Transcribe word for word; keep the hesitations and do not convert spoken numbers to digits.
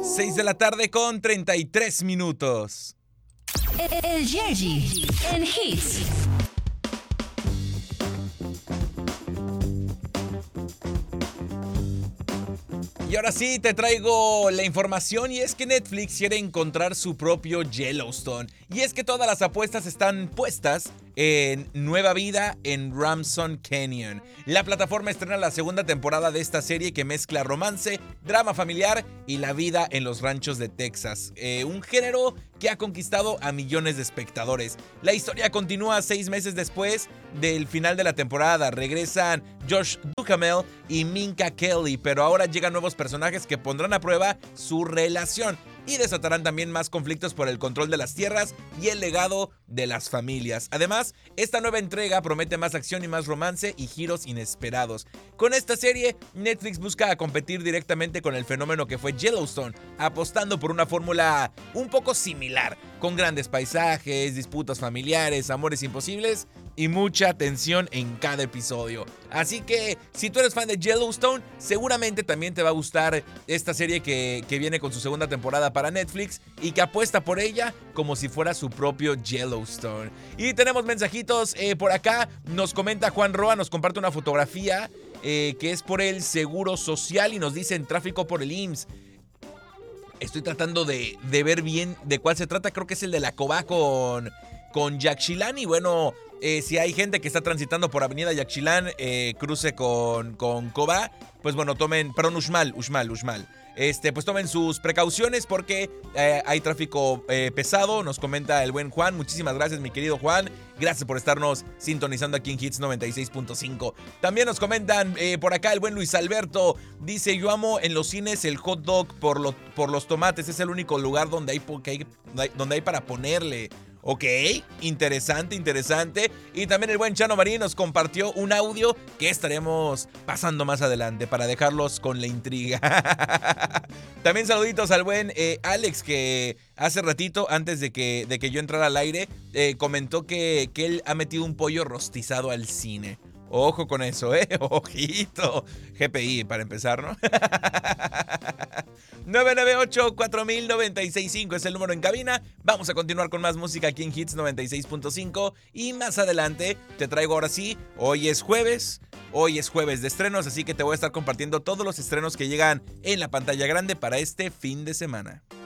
seis de la tarde con treinta y tres minutos. El Yerji en Hits. Y ahora sí te traigo la información, y es que Netflix quiere encontrar su propio Yellowstone. Y es que todas las apuestas están puestas en nueva vida en Ramson Canyon. La plataforma estrena la segunda temporada de esta serie que mezcla romance, drama familiar y la vida en los ranchos de Texas. Eh, un género que ha conquistado a millones de espectadores. La historia continúa seis meses después del final de la temporada. Regresan Josh Duhamel y Minka Kelly, pero ahora llegan nuevos personajes que pondrán a prueba su relación y desatarán también más conflictos por el control de las tierras y el legado de las familias. Además, esta nueva entrega promete más acción y más romance y giros inesperados. Con esta serie, Netflix busca competir directamente con el fenómeno que fue Yellowstone, apostando por una fórmula un poco similar, con grandes paisajes, disputas familiares, amores imposibles y mucha tensión en cada episodio. Así que, si tú eres fan de Yellowstone, seguramente también te va a gustar esta serie que, que viene con su segunda temporada para Netflix y que apuesta por ella como si fuera su propio Yellowstone. Y tenemos mensajitos eh, por acá. Nos comenta Juan Roa, nos comparte una fotografía eh, que es por el Seguro Social y nos dicen tráfico por el I M S S. Estoy tratando de, de ver bien de cuál se trata. Creo que es el de la Cobá con, con Yaxchilán. Y bueno, eh, si hay gente que está transitando por Avenida Yaxchilán, eh, cruce con, con Cobá, pues bueno, tomen, perdón, Uxmal, Uxmal, Uxmal. Este, pues tomen sus precauciones porque eh, hay tráfico eh, pesado, nos comenta el buen Juan. Muchísimas gracias, mi querido Juan. Gracias por estarnos sintonizando aquí en Hits noventa y seis punto cinco. También nos comentan eh, por acá el buen Luis Alberto. Dice, yo amo en los cines el hot dog por, lo, por los tomates. Es el único lugar donde hay, que hay, donde hay para ponerle. Ok, interesante, interesante. Y también el buen Chano Marín nos compartió un audio que estaremos pasando más adelante para dejarlos con la intriga. También saluditos al buen eh, Alex, que hace ratito, antes de que, de que yo entrara al aire, eh, comentó que, que él ha metido un pollo rostizado al cine. Ojo con eso, ¿eh? Ojito. G P I para empezar, ¿no? nueve nueve ocho, cuatro mil, noventa y seis cinco es el número en cabina. Vamos a continuar con más música aquí en Hits noventa y seis punto cinco. Y más adelante te traigo ahora sí, hoy es jueves. Hoy es jueves de estrenos, así que te voy a estar compartiendo todos los estrenos que llegan en la pantalla grande para este fin de semana.